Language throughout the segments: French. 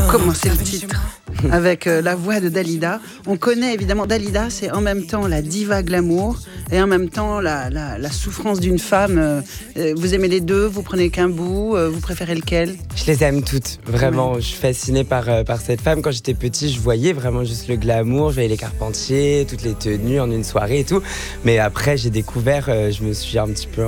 commencer le titre avec la voix de Dalida. On connaît évidemment Dalida, c'est en même temps la diva glamour et en même temps la souffrance d'une femme. Vous aimez les deux, vous prenez qu'un bout, vous préférez lequel? Je les aime toutes, vraiment. Ouais. Je suis fascinée par cette femme. Quand j'étais petit, je voyais vraiment juste le glamour, je voyais les Carpentier, toutes les tenues en une soirée et tout. Mais après, j'ai découvert, je me suis un petit peu,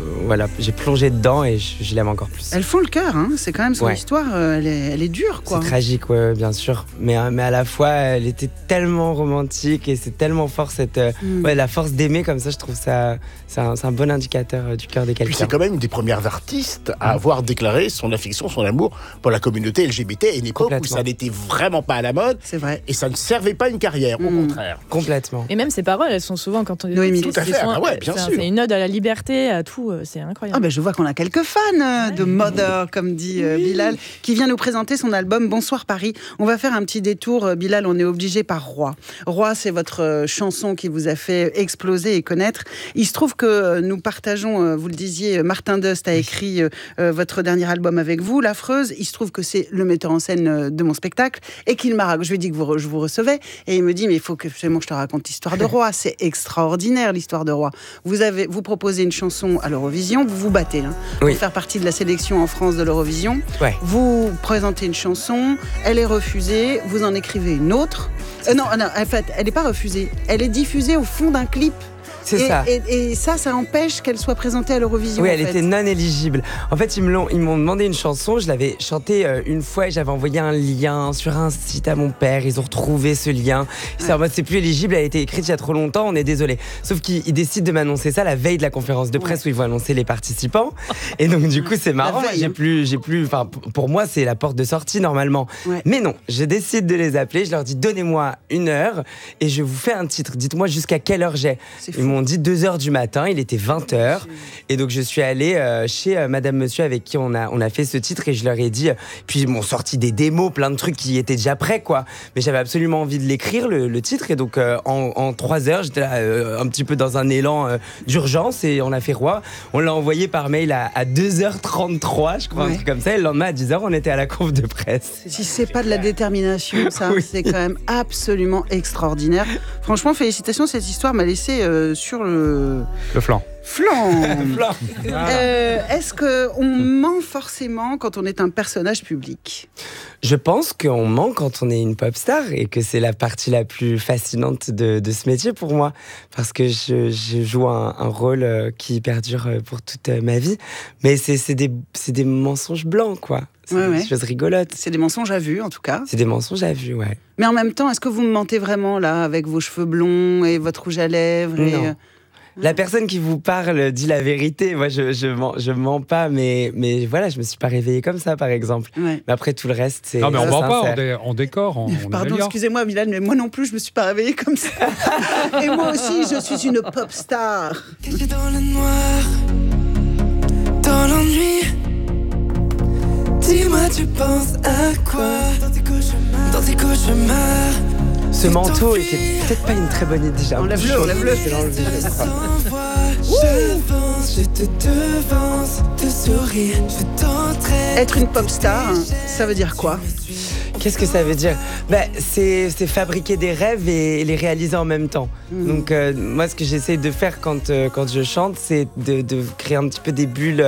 j'ai plongé dedans et je l'aime encore plus. Elles font le cœur, hein. C'est quand même son histoire, elle est dure, quoi. C'est tragique, ouais, bien sûr. Mais à la fois, elle était tellement romantique et c'est tellement fort la force d'aimer comme ça. Je trouve ça, c'est un bon indicateur du cœur de quelqu'un. Puis c'est quand même une des premières artistes à avoir déclaré son affection, son amour pour la communauté LGBT à une époque où ça n'était vraiment pas à la mode. C'est vrai. Et ça ne servait pas une carrière, au contraire. Complètement. Et même ses paroles, elles sont souvent quand on tout à fait. Bien sûr. C'est une ode à la liberté, à tout. C'est incroyable. Ah ben je vois qu'on a quelques fans de Mother, comme dit Bilal, qui vient nous présenter son album Bonsoir Paris. On va faire un petit détour, Bilal, on est obligé par Roi. Roi, c'est votre chanson qui vous a fait exploser et connaître. Il se trouve que nous partageons, vous le disiez, Martin Dust a écrit votre dernier album avec vous, L'Affreuse. Il se trouve que c'est le metteur en scène de mon spectacle et qu'il m'a raconté. Je lui ai dit que je vous recevais et il me dit mais il faut que absolument je te raconte l'histoire de Roi. C'est extraordinaire l'histoire de Roi. Vous proposez une chanson à l'Eurovision, vous vous battez pour faire partie de la sélection en France de l'Eurovision. Ouais. Vous présentez une chanson, elle est refusée, vous en écrivez une autre. Non, en fait, elle n'est pas refusée. Elle est diffusée au fond d'un clip. C'est ça. Et ça empêche qu'elle soit présentée à l'Eurovision. Oui, elle était non éligible. En fait, ils m'ont demandé une chanson, je l'avais chantée une fois et j'avais envoyé un lien sur un site à mon père. Ils ont retrouvé ce lien. C'est en mode, c'est plus éligible, elle a été écrite il y a trop longtemps, on est désolé. Sauf qu'ils décident de m'annoncer ça la veille de la conférence de presse où ils vont annoncer les participants. Et donc, du coup, c'est marrant. Enfin, pour moi, c'est la porte de sortie normalement. Ouais. Mais non, je décide de les appeler. Je leur dis, donnez-moi 1 heure et je vous fais un titre. Dites-moi jusqu'à quelle heure j'ai. Ils m'ont dit 2h du matin, il était 20h et donc je suis allée chez Madame Monsieur avec qui on a fait ce titre et je leur ai dit, puis ils m'ont sorti des démos, plein de trucs qui étaient déjà prêts quoi, mais j'avais absolument envie de l'écrire le titre et donc en 3 heures j'étais là, un petit peu dans un élan d'urgence et on a fait Roi, on l'a envoyé par mail à 2h33 je crois, un truc comme ça et le lendemain à 10h on était à la conf de presse. Si c'est pas de la détermination ça, c'est quand même absolument extraordinaire. Franchement félicitations, cette histoire m'a laissé sur le flanc. Est-ce qu'on ment forcément quand on est un personnage public ? Je pense qu'on ment quand on est une pop star et que c'est la partie la plus fascinante de ce métier pour moi. Parce que je joue un rôle qui perdure pour toute ma vie. Mais c'est des mensonges blancs, quoi. C'est des choses rigolotes. C'est des mensonges à vue, en tout cas. C'est des mensonges à vue, ouais. Mais en même temps, est-ce que vous me mentez vraiment, là, avec vos cheveux blonds et votre rouge à lèvres Non. La personne qui vous parle dit la vérité. Moi, je mens pas, mais voilà, je me suis pas réveillée comme ça, par exemple. Ouais. Mais après, tout le reste, c'est. Non, mais on ment pas, on décore. Pardon, excusez-moi, Bilal, mais moi non plus, je me suis pas réveillée comme ça. Et moi aussi, je suis une pop star. Caché dans le noir, dans l'ennui. Dis-moi, tu penses à quoi dans tes cauchemars. Ce manteau était peut-être pas une très bonne idée déjà. Enlève-le. Je te devance, te souris, je t'entraîne. Être une pop star, ça veut dire quoi ? Qu'est-ce que ça veut dire ? C'est fabriquer des rêves et les réaliser en même temps. Donc moi, ce que j'essaie de faire quand je chante, c'est de créer un petit peu des bulles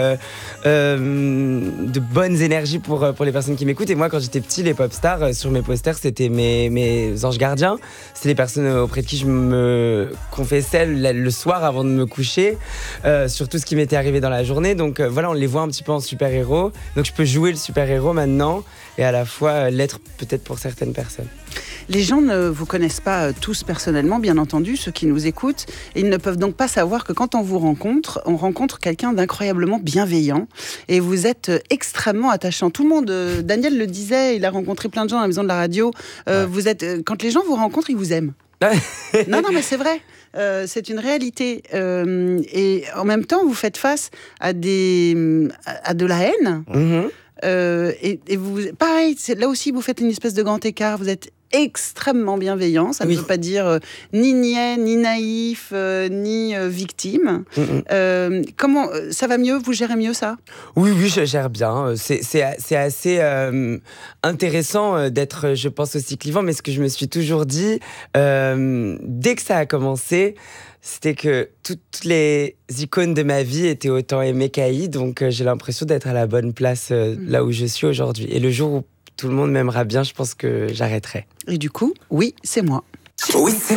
de bonnes énergies pour les personnes qui m'écoutent. Et moi, quand j'étais petit, les pop stars, sur mes posters, c'était mes anges gardiens. C'était les personnes auprès de qui je me confessais le soir avant de me coucher sur tout ce qui m'était arrivé dans la journée. Donc voilà, on les voit un petit peu en super-héros. Donc je peux jouer le super-héros maintenant et à la fois l'être peut-être pour certaines personnes. Les gens ne vous connaissent pas tous personnellement, bien entendu, ceux qui nous écoutent. Ils ne peuvent donc pas savoir que quand on vous rencontre, on rencontre quelqu'un d'incroyablement bienveillant et vous êtes extrêmement attachant. Tout le monde, Daniel le disait, il a rencontré plein de gens à la maison de la radio. Vous êtes, quand les gens vous rencontrent, ils vous aiment. Non, mais c'est vrai. C'est une réalité. Et en même temps, vous faites face à de la haine. Et vous, pareil, là aussi, vous faites une espèce de grand écart. Vous êtes extrêmement bienveillant. Ça ne veut pas dire ni niais, ni naïf, ni victime. Comment ça va mieux? Vous gérez mieux ça? Oui, je gère bien. C'est assez intéressant d'être, je pense, aussi clivant. Mais ce que je me suis toujours dit, dès que ça a commencé, c'était que toutes les icônes de ma vie étaient autant aimées qu'haïes. Donc j'ai l'impression d'être à la bonne place là où je suis aujourd'hui. Et le jour où tout le monde m'aimera bien, je pense que j'arrêterai. Et du coup, oui, c'est moi. Oui,